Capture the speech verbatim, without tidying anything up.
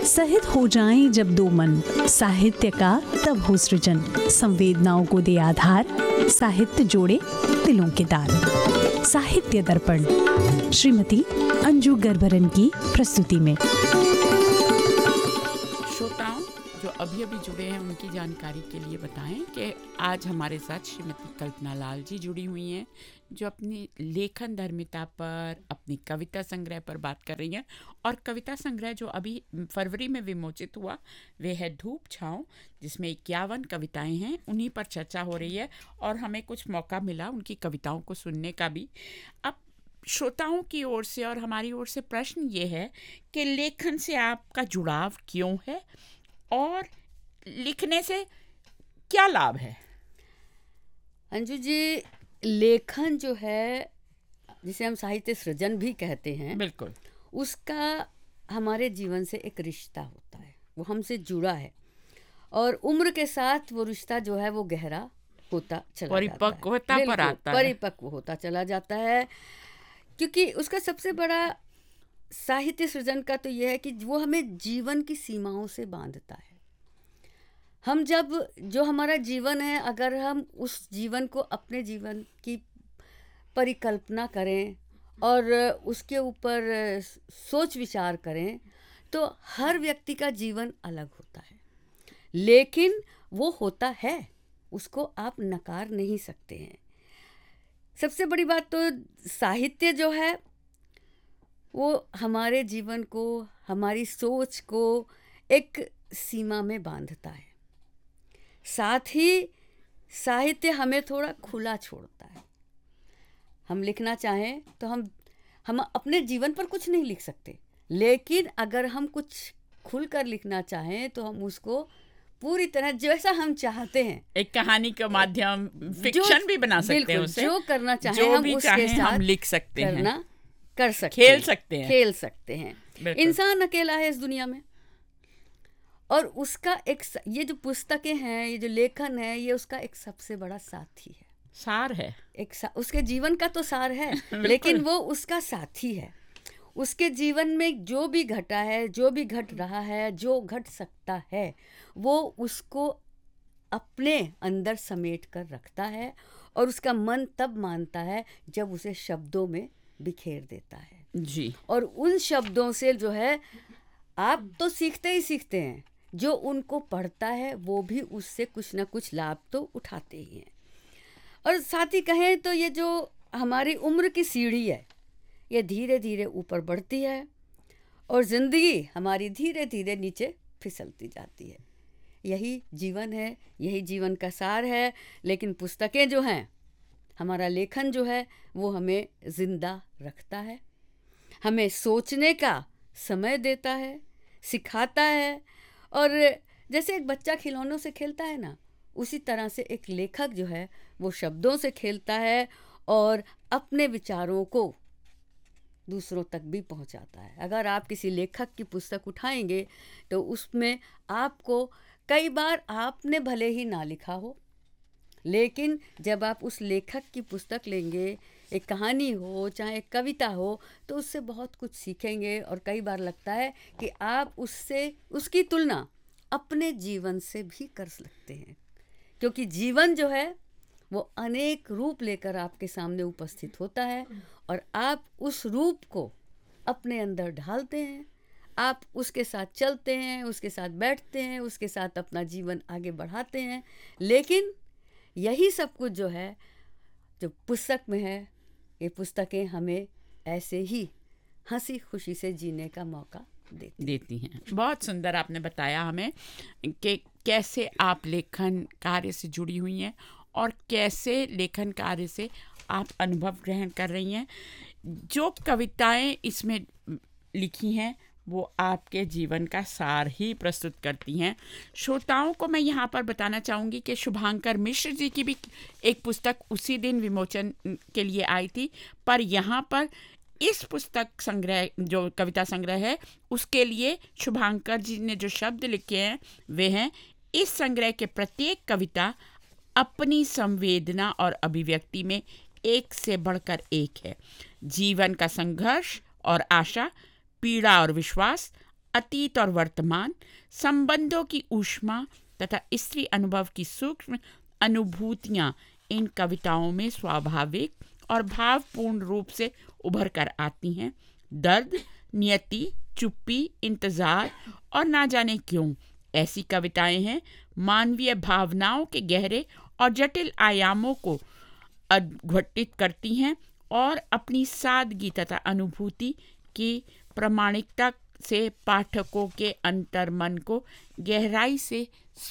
सहित हो जाएं जब दो मन, साहित्य का तब हो सृजन। संवेदनाओं को दे आधार, साहित्य जोड़े दिलों के तार। साहित्य दर्पण श्रीमती अंजू गरबरन की प्रस्तुति में। श्रोताओं जो अभी अभी जुड़े हैं उनकी जानकारी के लिए बताएं कि आज हमारे साथ श्रीमती कल्पना लाल जी जुड़ी हुई हैं, जो अपनी लेखन धर्मिता पर, अपनी कविता संग्रह पर बात कर रही हैं। और कविता संग्रह जो अभी फरवरी में विमोचित हुआ वे है धूप छाँव, जिसमें इक्यावन कविताएं हैं, उन्हीं पर चर्चा हो रही है और हमें कुछ मौका मिला उनकी कविताओं को सुनने का भी। अब श्रोताओं की ओर से और हमारी ओर से प्रश्न ये है कि लेखन से आपका जुड़ाव क्यों है और लिखने से क्या लाभ है? अंजू जी, लेखन जो है जिसे हम साहित्य सृजन भी कहते हैं, बिल्कुल, उसका हमारे जीवन से एक रिश्ता होता है, वो हमसे जुड़ा है और उम्र के साथ वो रिश्ता जो है वो गहरा होता चला परिपक्व होता पर आता है परिपक्व होता चला जाता है। क्योंकि उसका सबसे बड़ा साहित्य सृजन का तो यह है कि वो हमें जीवन की सीमाओं से बांधता है। हम जब जो हमारा जीवन है, अगर हम उस जीवन को अपने जीवन की परिकल्पना करें और उसके ऊपर सोच विचार करें तो हर व्यक्ति का जीवन अलग होता है, लेकिन वो होता है, उसको आप नकार नहीं सकते हैं। सबसे बड़ी बात तो साहित्य जो है वो हमारे जीवन को, हमारी सोच को एक सीमा में बांधता है। साथ ही साहित्य हमें थोड़ा खुला छोड़ता है। हम लिखना चाहें तो हम हम अपने जीवन पर कुछ नहीं लिख सकते, लेकिन अगर हम कुछ खुलकर लिखना चाहें तो हम उसको पूरी तरह जैसा हम चाहते हैं, एक कहानी का माध्यम, फिक्शन भी बना सकते हैं, उसे जो करना चाहें जो हम भी उसके चाहें साथ हम लिख सकते करना हैं, कर सकते खेल हैं, सकते हैं खेल सकते हैं। इंसान अकेला है इस दुनिया में और उसका एक ये जो पुस्तकें हैं, ये जो लेखन है, ये उसका एक सबसे बड़ा साथी है, सार है। एक सा, उसके जीवन का तो सार है लेकिन वो उसका साथी है। उसके जीवन में जो भी घटा है, जो भी घट रहा है, जो घट सकता है, वो उसको अपने अंदर समेट कर रखता है और उसका मन तब मानता है जब उसे शब्दों में बिखेर देता है जी। और उन शब्दों से जो है आप तो सीखते ही सीखते हैं, जो उनको पढ़ता है वो भी उससे कुछ ना कुछ लाभ तो उठाते ही हैं। और साथ ही कहें तो ये जो हमारी उम्र की सीढ़ी है, ये धीरे धीरे ऊपर बढ़ती है और ज़िंदगी हमारी धीरे धीरे नीचे फिसलती जाती है। यही जीवन है, यही जीवन का सार है। लेकिन पुस्तकें जो हैं, हमारा लेखन जो है वो हमें ज़िंदा रखता है, हमें सोचने का समय देता है, सिखाता है। और जैसे एक बच्चा खिलौनों से खेलता है ना, उसी तरह से एक लेखक जो है वो शब्दों से खेलता है और अपने विचारों को दूसरों तक भी पहुंचाता है। अगर आप किसी लेखक की पुस्तक उठाएंगे तो उसमें आपको कई बार आपने भले ही ना लिखा हो, लेकिन जब आप उस लेखक की पुस्तक लेंगे, एक कहानी हो चाहे एक कविता हो, तो उससे बहुत कुछ सीखेंगे। और कई बार लगता है कि आप उससे उसकी तुलना अपने जीवन से भी कर सकते हैं, क्योंकि जीवन जो है वो अनेक रूप लेकर आपके सामने उपस्थित होता है और आप उस रूप को अपने अंदर ढालते हैं, आप उसके साथ चलते हैं, उसके साथ बैठते हैं, उसके साथ अपना जीवन आगे बढ़ाते हैं। लेकिन यही सब कुछ जो है जो पुस्तक में है, ये पुस्तकें हमें ऐसे ही हंसी खुशी से जीने का मौका देती देती हैं। बहुत सुंदर आपने बताया हमें कि कैसे आप लेखन कार्य से जुड़ी हुई हैं और कैसे लेखन कार्य से आप अनुभव ग्रहण कर रही हैं। जो कविताएं इसमें लिखी हैं वो आपके जीवन का सार ही प्रस्तुत करती हैं। श्रोताओं को मैं यहाँ पर बताना चाहूँगी कि शुभांकर मिश्र जी की भी एक पुस्तक उसी दिन विमोचन के लिए आई थी, पर यहाँ पर इस पुस्तक संग्रह जो कविता संग्रह है उसके लिए शुभांकर जी ने जो शब्द लिखे हैं वे हैं, इस संग्रह के प्रत्येक कविता अपनी संवेदना और अभिव्यक्ति में एक से बढ़कर एक है। जीवन का संघर्ष और आशा, पीड़ा और विश्वास, अतीत और वर्तमान, संबंधों की ऊष्मा तथा स्त्री अनुभव की सूक्ष्म अनुभूतियाँ इन कविताओं में स्वाभाविक और भावपूर्ण रूप से उभर कर आती हैं। दर्द, नियति, चुप्पी, इंतज़ार और ना जाने क्यों ऐसी कविताएं हैं मानवीय भावनाओं के गहरे और जटिल आयामों को अद्घटित करती हैं और अपनी सादगी तथा अनुभूति की प्रामाणिकता से पाठकों के अंतर्मन को गहराई से